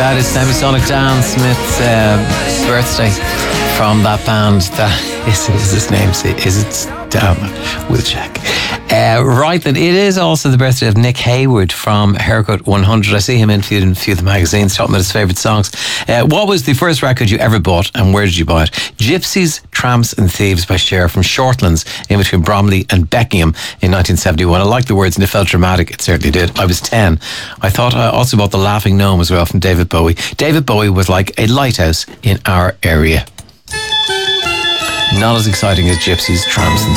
That is Semisonic Dan Smith's birthday from that band. That is his name. Is it? We'll check. Right, then it is also the birthday of Nick Hayward from Haircut 100. I see him interviewed in a few of the magazines talking about his favourite songs. What was the first record you ever bought and where did you buy it? Gypsies, Tramps and Thieves by Cher from Shortlands in between Bromley and Beckingham in 1971. I like the words and it felt dramatic. It certainly did. I was 10. I thought I also bought The Laughing Gnome as well from David Bowie. David Bowie was like a lighthouse in our area. Not as exciting as Gypsies, Tramps and